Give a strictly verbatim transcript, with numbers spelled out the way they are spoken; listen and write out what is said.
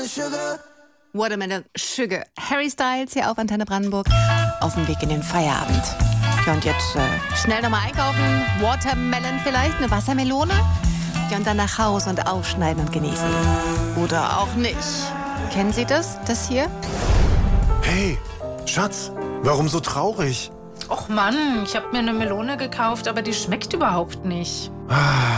Watermelon Sugar. Harry Styles hier auf Antenne Brandenburg auf dem Weg in den Feierabend. Ja, und jetzt äh, schnell nochmal einkaufen. Watermelon vielleicht, eine Wassermelone. Ja, und dann nach Hause und aufschneiden und genießen. Oder auch nicht. Kennen Sie das, das hier? Hey, Schatz, warum so traurig? Och Mann, ich habe mir eine Melone gekauft, aber die schmeckt überhaupt nicht. Ah.